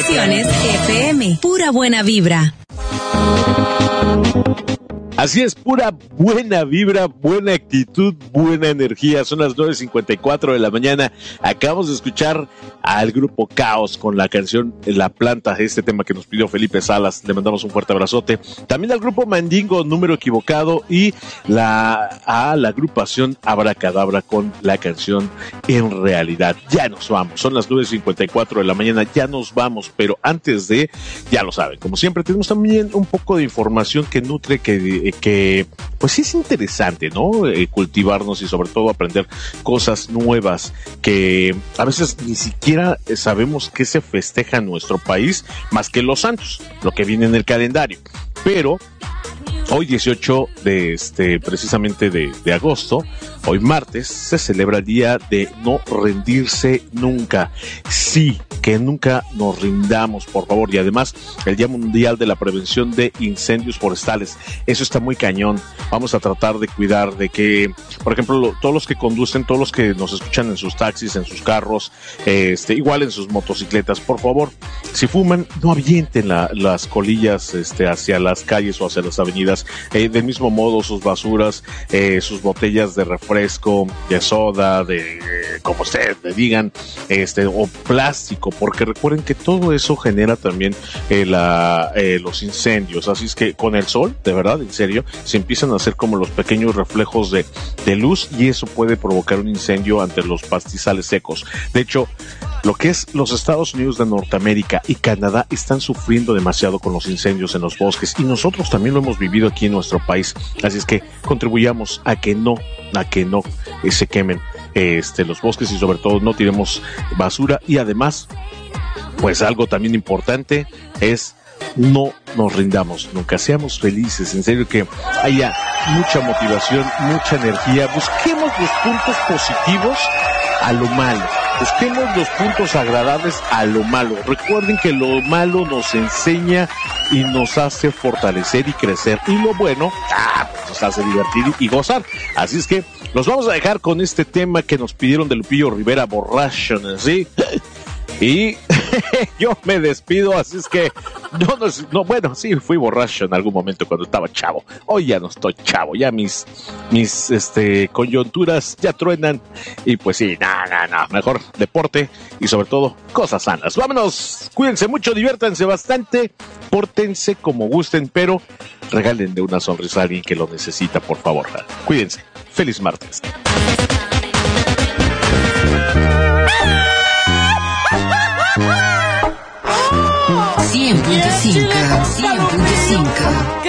Estaciones FM. Pura buena vibra. Así es, pura buena vibra, buena actitud, buena energía. Son las 9:54 de la mañana. Acabamos de escuchar al grupo Caos con la canción La Planta, este tema que nos pidió Felipe Salas. Le mandamos un fuerte abrazote. También al grupo Mandingo, Número Equivocado, y la agrupación Abracadabra con la canción En Realidad. Ya nos vamos, son las 9:54 de la mañana, ya nos vamos, pero antes de, ya lo saben, como siempre tenemos también un poco de información que nutre, que pues sí es interesante, ¿no? Cultivarnos y sobre todo aprender cosas nuevas que a veces ni siquiera sabemos qué se festeja en nuestro país, más que los santos, lo que viene en el calendario. Pero hoy 18 precisamente de agosto, hoy martes, se celebra el Día de No Rendirse Nunca. Sí, que nunca nos rindamos, por favor. Y además, el Día Mundial de la Prevención de Incendios Forestales. Eso está muy cañón. Vamos a tratar de cuidar de que, por ejemplo, todos los que conducen, todos los que nos escuchan en sus taxis, en sus carros, igual en sus motocicletas, por favor, si fuman, no avienten las colillas hacia las calles o hacia las avenidas. Del mismo modo, sus basuras, sus botellas de refresco, de soda, como ustedes le digan, o plástico, porque recuerden que todo eso genera también los incendios. Así es que con el sol, de verdad, en serio, se empiezan a hacer como los pequeños reflejos de luz, y eso puede provocar un incendio ante los pastizales secos. De hecho, lo que es los Estados Unidos de Norteamérica y Canadá están sufriendo demasiado con los incendios en los bosques, y nosotros también lo hemos vivido aquí en nuestro país. Así es que contribuyamos a que no se quemen los bosques, y sobre todo no tiremos basura. Y además, pues algo también importante es no nos rindamos nunca, seamos felices, en serio, que haya mucha motivación, mucha energía. Busquemos los puntos positivos a lo malo, busquemos los puntos agradables a lo malo. Recuerden que lo malo nos enseña y nos hace fortalecer y crecer, y lo bueno pues nos hace divertir y gozar. Así es que los vamos a dejar con este tema que nos pidieron de Lupillo Rivera, Borracho, ¿sí? Y yo me despido, así es que bueno, sí fui borracho en algún momento cuando estaba chavo. Hoy ya no estoy chavo, ya mis coyunturas ya truenan, y pues sí, mejor deporte y sobre todo cosas sanas. Vámonos, cuídense mucho, diviértanse bastante, pórtense como gusten, pero regalen de una sonrisa a alguien que lo necesita, por favor. Cuídense. Feliz martes. 100.5